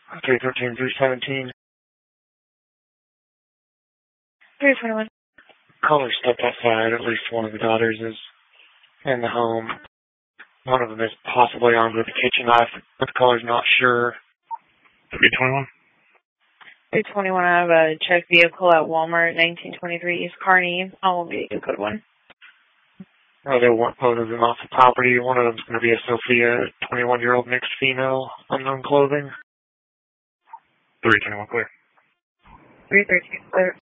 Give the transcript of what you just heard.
313, 317. 321. Caller stepped outside. At least one of the daughters is in the home. One of them is possibly armed with a kitchen knife, but the caller's not sure. 321. 321, I have a checked vehicle at Walmart, 1923 East Kearney. I'll be a good one. They want both of them off the property. One of them's going to be a Sophia, 21-year-old mixed female, unknown clothing. 321 clear. 313 clear.